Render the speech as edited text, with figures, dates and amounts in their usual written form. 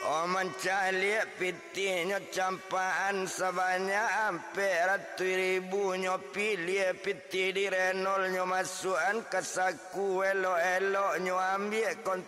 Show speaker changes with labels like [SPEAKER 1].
[SPEAKER 1] Oman calik pitinya campaan sebanyak hampir 100,000 nyo pilih piti di renol nyo masukan ke saku elok-elok nyo ambil